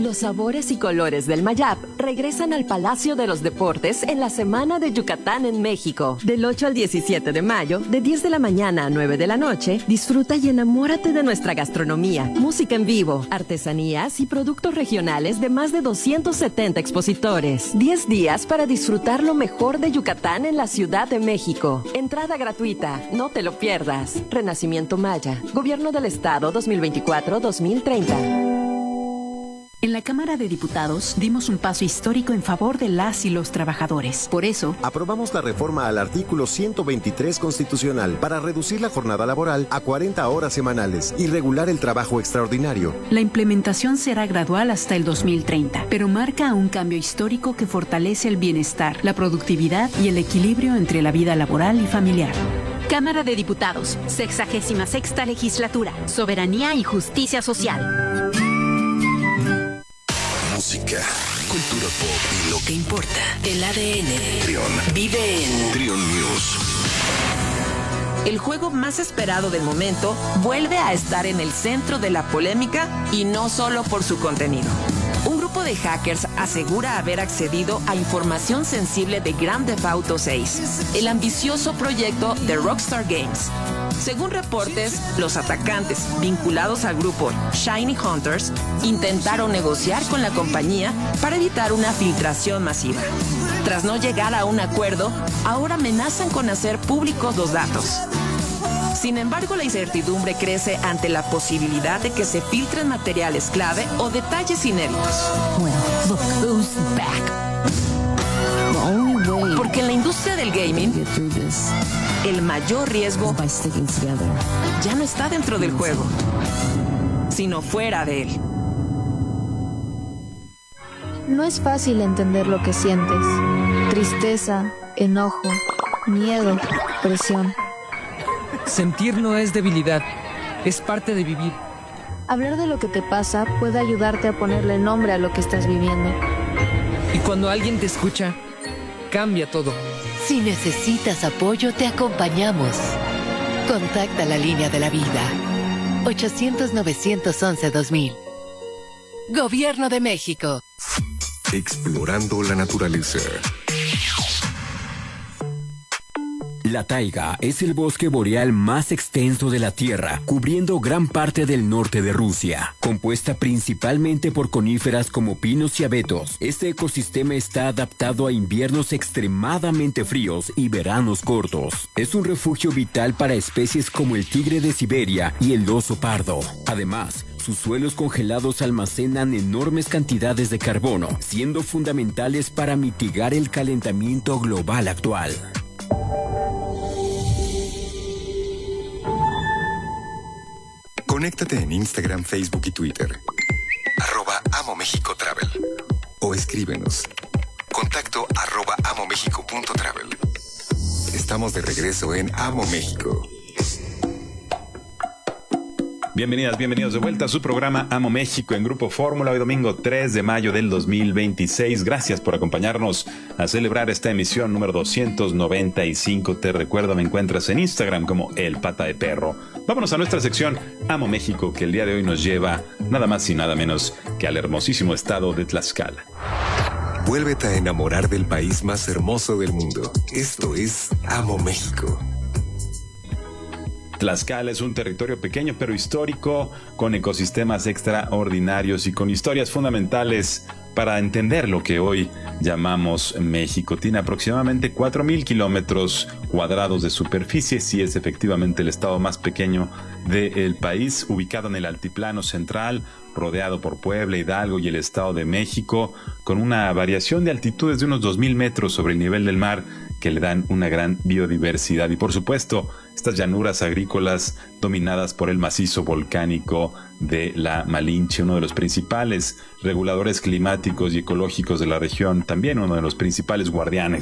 Los sabores y colores del Mayap regresan al Palacio de los Deportes en la Semana de Yucatán en México. Del 8 al 17 de mayo, de 10 de la mañana a 9 de la noche, disfruta y enamórate de nuestra gastronomía, música en vivo, artesanías y productos regionales de más de 270 expositores. 10 días para disfrutar lo mejor de Yucatán en la Ciudad de México. Entrada gratuita, no te lo pierdas. Renacimiento Maya, Gobierno del Estado 2024-2030. En la Cámara de Diputados dimos un paso histórico en favor de las y los trabajadores. Por eso, aprobamos la reforma al artículo 123 constitucional para reducir la jornada laboral a 40 horas semanales y regular el trabajo extraordinario. La implementación será gradual hasta el 2030, pero marca un cambio histórico que fortalece el bienestar, la productividad y el equilibrio entre la vida laboral y familiar. Cámara de Diputados, 66ª Legislatura, Soberanía y Justicia Social. Música, cultura pop y lo que importa. El ADN. Trión. Vive en Trión News. El juego más esperado del momento vuelve a estar en el centro de la polémica y no solo por su contenido. Un grupo de hackers asegura haber accedido a información sensible de Grand Theft Auto 6, el ambicioso proyecto de Rockstar Games. Según reportes, los atacantes vinculados al grupo Shiny Hunters intentaron negociar con la compañía para evitar una filtración masiva. Tras no llegar a un acuerdo, ahora amenazan con hacer públicos los datos. Sin embargo, la incertidumbre crece ante la posibilidad de que se filtren materiales clave o detalles inéditos. Porque en la industria del gaming, el mayor riesgo ya no está dentro del juego, sino fuera de él. No es fácil entender lo que sientes. Tristeza, enojo, miedo, presión. Sentir no es debilidad, es parte de vivir. Hablar de lo que te pasa puede ayudarte a ponerle nombre a lo que estás viviendo. Y cuando alguien te escucha, cambia todo. Si necesitas apoyo, te acompañamos. Contacta la línea de la vida. 800-911-2000. Gobierno de México. Explorando la naturaleza. La taiga es el bosque boreal más extenso de la Tierra, cubriendo gran parte del norte de Rusia. Compuesta principalmente por coníferas como pinos y abetos, este ecosistema está adaptado a inviernos extremadamente fríos y veranos cortos. Es un refugio vital para especies como el tigre de Siberia y el oso pardo. Además, sus suelos congelados almacenan enormes cantidades de carbono, siendo fundamentales para mitigar el calentamiento global actual. Conéctate en Instagram, Facebook y Twitter. @AmoMéxicoTravel. O escríbenos. Contacto @amomexico.travel. Estamos de regreso en Amo México. Bienvenidas, bienvenidos de vuelta a su programa Amo México en Grupo Fórmula, hoy domingo 3 de mayo del 2026. Gracias por acompañarnos a celebrar esta emisión número 295. Te recuerdo, me encuentras en Instagram como El Pata de Perro. Vámonos a nuestra sección Amo México, que el día de hoy nos lleva nada más y nada menos que al hermosísimo estado de Tlaxcala. Vuélvete a enamorar del país más hermoso del mundo. Esto es Amo México. Tlaxcala es un territorio pequeño pero histórico, con ecosistemas extraordinarios y con historias fundamentales para entender lo que hoy llamamos México. Tiene aproximadamente 4,000 kilómetros cuadrados de superficie, sí es efectivamente el estado más pequeño del país, ubicado en el altiplano central, rodeado por Puebla, Hidalgo y el Estado de México, con una variación de altitudes de unos 2,000 metros sobre el nivel del mar, que le dan una gran biodiversidad. Y por supuesto, estas llanuras agrícolas dominadas por el macizo volcánico de la Malinche, uno de los principales reguladores climáticos y ecológicos de la región, también uno de los principales guardianes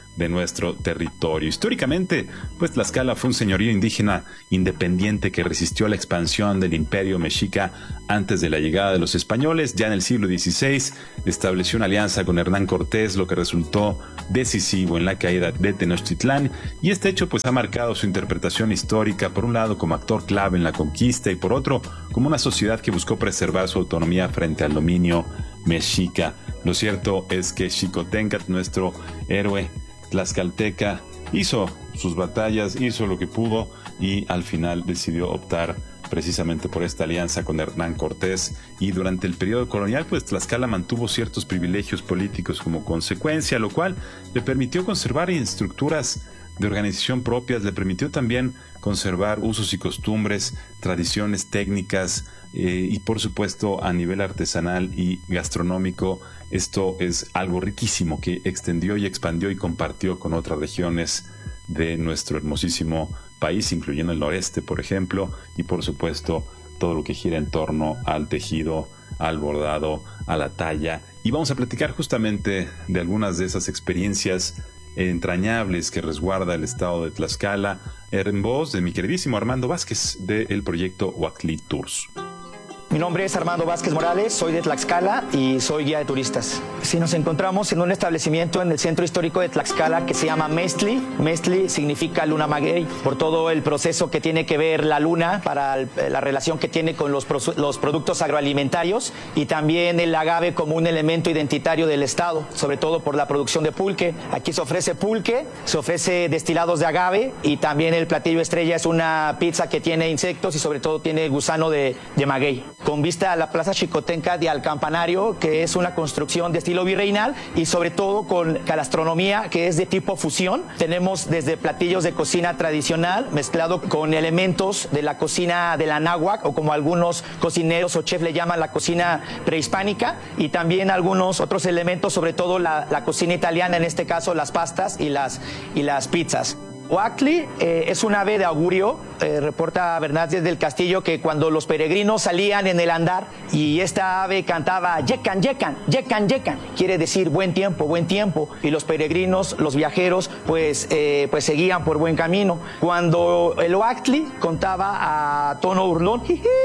de nuestro territorio. Históricamente, pues Tlaxcala fue un señorío indígena independiente que resistió la expansión del imperio mexica antes de la llegada de los españoles. Ya en el siglo XVI estableció una alianza con Hernán Cortés, lo que resultó decisivo en la caída de Tenochtitlán, y este hecho pues ha marcado su interpretación histórica, por un lado como actor clave en la conquista y por otro como una sociedad que buscó preservar su autonomía frente al dominio mexica. Lo cierto es que Xicoténcatl, nuestro héroe tlaxcalteca, hizo sus batallas, hizo lo que pudo y al final decidió optar precisamente por esta alianza con Hernán Cortés, y durante el periodo colonial pues Tlaxcala mantuvo ciertos privilegios políticos como consecuencia, lo cual le permitió conservar estructuras de organización propias, le permitió también conservar usos y costumbres, tradiciones técnicas y por supuesto a nivel artesanal y gastronómico. Esto es algo riquísimo que extendió y expandió y compartió con otras regiones de nuestro hermosísimo país, incluyendo el noreste, por ejemplo, y por supuesto todo lo que gira en torno al tejido, al bordado, a la talla. Y vamos a platicar justamente de algunas de esas experiencias entrañables que resguarda el estado de Tlaxcala, en voz de mi queridísimo Armando Vázquez del proyecto Huactli Tours. Mi nombre es Armando Vázquez Morales, soy de Tlaxcala y soy guía de turistas. Si nos encontramos en un establecimiento en el centro histórico de Tlaxcala que se llama Mestli. Mestli significa luna maguey, por todo el proceso que tiene que ver la luna para la relación que tiene con los productos agroalimentarios, y también el agave como un elemento identitario del estado, sobre todo por la producción de pulque. Aquí se ofrece pulque, se ofrece destilados de agave, y también el platillo estrella es una pizza que tiene insectos y sobre todo tiene gusano de maguey, con vista a la Plaza Xicoténcatl y al campanario, que es una construcción de estilo virreinal, y sobre todo con gastronomía que es de tipo fusión. Tenemos desde platillos de cocina tradicional mezclado con elementos de la cocina de la náhuatl, o como algunos cocineros o chefs le llaman, la cocina prehispánica, y también algunos otros elementos, sobre todo la cocina italiana, en este caso las pastas y las pizzas. Huactli es un ave de augurio, reporta Bernardes del Castillo, que cuando los peregrinos salían en el andar y esta ave cantaba yecan, yecan, yecan, yecan, quiere decir buen tiempo, y los peregrinos, los viajeros, pues seguían por buen camino. Cuando el Huactli contaba a tono burlón,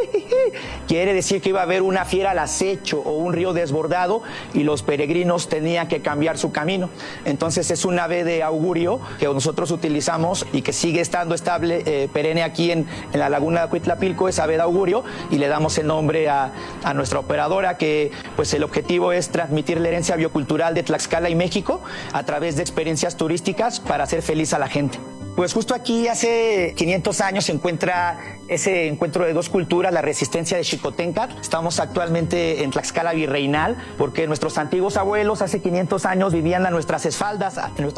quiere decir que iba a haber una fiera al acecho o un río desbordado y los peregrinos tenían que cambiar su camino. Entonces es un ave de augurio que nosotros utilizamos y que sigue estando estable, perenne aquí en la laguna de Cuitlapilco, es ave de augurio, y le damos el nombre a nuestra operadora, que pues el objetivo es transmitir la herencia biocultural de Tlaxcala y México a través de experiencias turísticas para hacer feliz a la gente. Pues justo aquí hace 500 años se encuentra ese encuentro de dos culturas, la resistencia de Xicoténcatl. Estamos actualmente en Tlaxcala virreinal porque nuestros antiguos abuelos hace 500 años vivían a nuestras espaldas,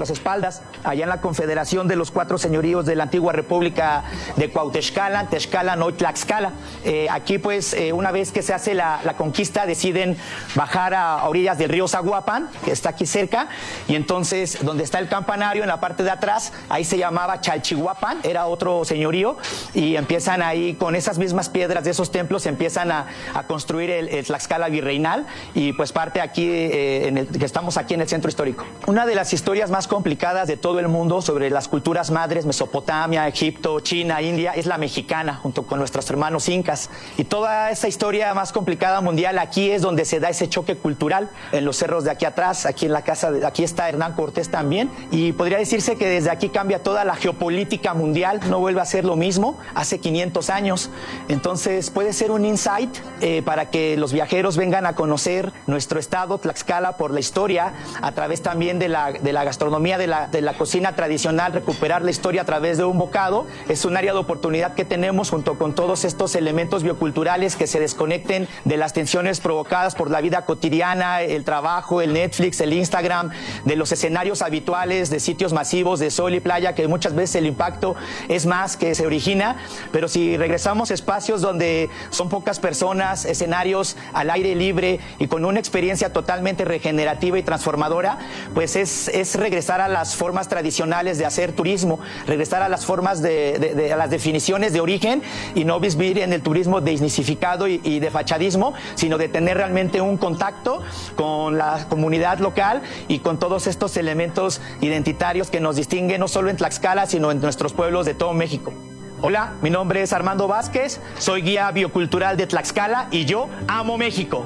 allá en la confederación de los 4 señoríos de la antigua república de Cuautexcala, Texcala, hoy Tlaxcala. Aquí pues una vez que se hace la conquista deciden bajar a orillas del río Zaguapan, que está aquí cerca, y entonces donde está el campanario en la parte de atrás, ahí se llamaba Chalchihuapan, era otro señorío, y empiezan ahí con esas mismas piedras de esos templos, empiezan a construir el Tlaxcala virreinal, y pues parte aquí, que estamos aquí en el centro histórico. Una de las historias más complicadas de todo el mundo sobre las culturas madres, Mesopotamia, Egipto, China, India, es la mexicana, junto con nuestros hermanos incas, y toda esa historia más complicada mundial, aquí es donde se da ese choque cultural, en los cerros de aquí atrás, aquí en la casa, aquí está Hernán Cortés también, y podría decirse que desde aquí cambia toda la geopolítica mundial, no vuelve a ser lo mismo hace 500 años. Entonces puede ser un insight para que los viajeros vengan a conocer nuestro estado, Tlaxcala, por la historia, a través también de la gastronomía, de la cocina tradicional, recuperar la historia a través de un bocado. Es un área de oportunidad que tenemos junto con todos estos elementos bioculturales que se desconecten de las tensiones provocadas por la vida cotidiana, el trabajo, el Netflix, el Instagram, de los escenarios habituales, de sitios masivos de sol y playa, que muchas veces el impacto es más que se origina, pero si regresamos a espacios donde son pocas personas, escenarios al aire libre y con una experiencia totalmente regenerativa y transformadora, pues es regresar a las formas tradicionales de hacer turismo, regresar a las formas a las definiciones de origen y no vivir en el turismo designificado y de fachadismo, sino de tener realmente un contacto con la comunidad local y con todos estos elementos identitarios que nos distinguen no solo en Tlaxcala, sino en nuestros pueblos de todo México. Hola, mi nombre es Armando Vázquez, soy guía biocultural de Tlaxcala y yo amo México.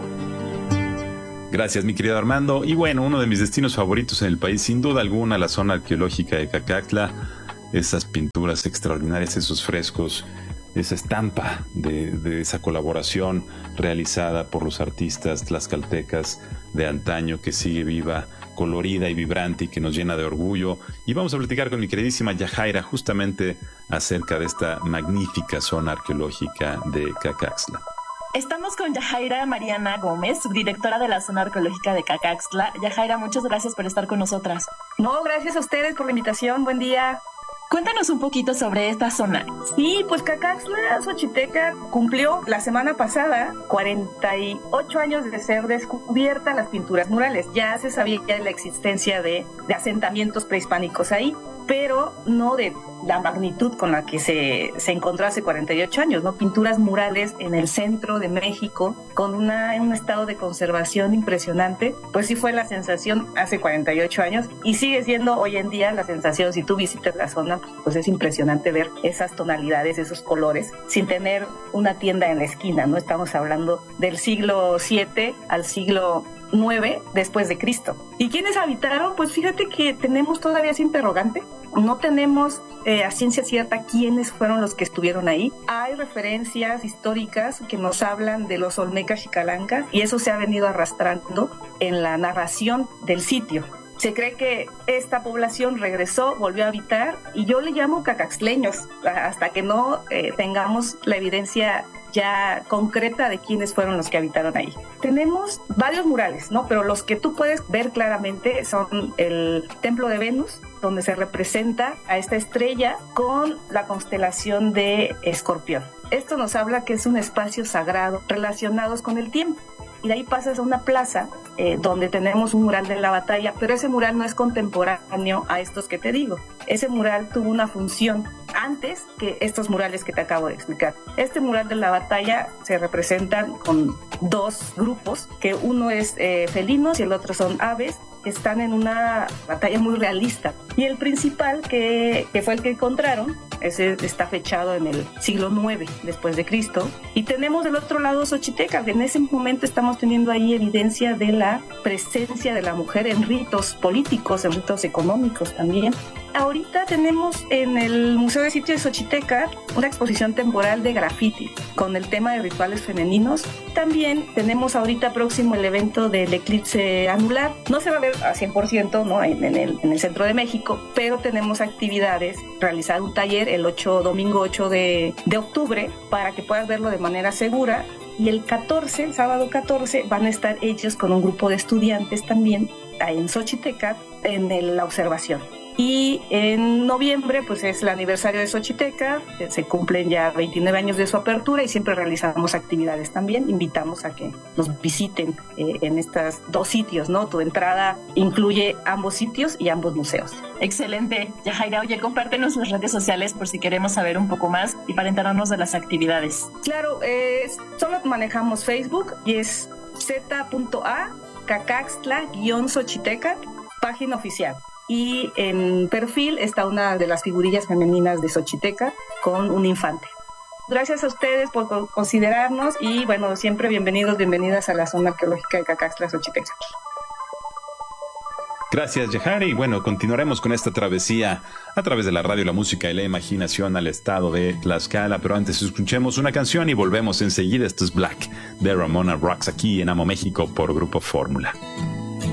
Gracias, mi querido Armando. Y bueno, uno de mis destinos favoritos en el país, sin duda alguna, la zona arqueológica de Cacaxtla. Esas pinturas extraordinarias, esos frescos, esa estampa de esa colaboración realizada por los artistas tlaxcaltecas de antaño, que sigue viva, colorida y vibrante y que nos llena de orgullo. Y vamos a platicar con mi queridísima Yajaira justamente acerca de esta magnífica zona arqueológica de Cacaxtla. Estamos con Yajaira Mariana Gómez, subdirectora de la zona arqueológica de Cacaxtla. Yajaira, muchas gracias por estar con nosotras. No, gracias a ustedes por la invitación. Buen día. Cuéntanos un poquito sobre esta zona. Sí, pues Cacaxtla Xochiteca cumplió la semana pasada 48 años de ser descubierta las pinturas murales. Ya se sabía de la existencia de asentamientos prehispánicos ahí, pero no de la magnitud con la que se encontró hace 48 años, ¿no? Pinturas murales en el centro de México con un estado de conservación impresionante. Pues sí fue la sensación hace 48 años y sigue siendo hoy en día la sensación. Si tú visitas la zona, pues es impresionante ver esas tonalidades, esos colores, sin tener una tienda en la esquina, ¿no? Estamos hablando del siglo VII al siglo IX después de Cristo. ¿Y quiénes habitaron? Pues fíjate que tenemos todavía ese interrogante. No tenemos a ciencia cierta quiénes fueron los que estuvieron ahí. Hay referencias históricas que nos hablan de los olmecas xicalancas y eso se ha venido arrastrando en la narración del sitio. Se cree que esta población regresó, volvió a habitar, y yo le llamo cacaxtleños, hasta que no tengamos la evidencia ya concreta de quiénes fueron los que habitaron ahí. Tenemos varios murales, ¿no? Pero los que tú puedes ver claramente son el Templo de Venus, donde se representa a esta estrella con la constelación de Escorpión. Esto nos habla que es un espacio sagrado relacionados con el tiempo. Y de ahí pasas a una plaza donde tenemos un mural de la batalla, pero ese mural no es contemporáneo a estos que te digo. Ese mural tuvo una función antes que estos murales que te acabo de explicar. Este mural de la batalla se representan con dos grupos, que uno es felinos y el otro son aves, que están en una batalla muy realista. Y el principal, que fue el que encontraron, ese está fechado en el siglo IX después de Cristo. Y tenemos del otro lado Xochiteca, que en ese momento estamos teniendo ahí evidencia de la presencia de la mujer en ritos políticos, en ritos económicos también. Ahorita tenemos en el Museo de Sitio de Xochiteca una exposición temporal de graffiti con el tema de rituales femeninos. También tenemos ahorita próximo el evento del eclipse anular. No se va a ver a 100%, ¿no? en el centro de México, pero tenemos actividades, realizar un taller el domingo 8 de octubre para que puedas verlo de manera segura. Y el sábado 14, van a estar ellos con un grupo de estudiantes también en Xochiteca en la observación. Y en noviembre, pues es el aniversario de Xochiteca, se cumplen ya 29 años de su apertura y siempre realizamos actividades también. Invitamos a que nos visiten en estos dos sitios, ¿no? Tu entrada incluye ambos sitios y ambos museos. Excelente. Yajaira, oye, compártenos las redes sociales por si queremos saber un poco más y para enterarnos de las actividades. Claro, solo manejamos Facebook y es z.a Cacaxtla-Xochiteca, página oficial. Y en perfil está una de las figurillas femeninas de Xochiteca con un infante. Gracias a ustedes por considerarnos y bueno, siempre bienvenidas a la zona arqueológica de Cacaxtla Xochiteca. Gracias, Yajaira, y bueno, continuaremos con esta travesía a través de la radio, la música y la imaginación al estado de Tlaxcala, pero antes escuchemos una canción y volvemos enseguida. Esto es Black de Ramona Rocks aquí en Amo México por Grupo Fórmula.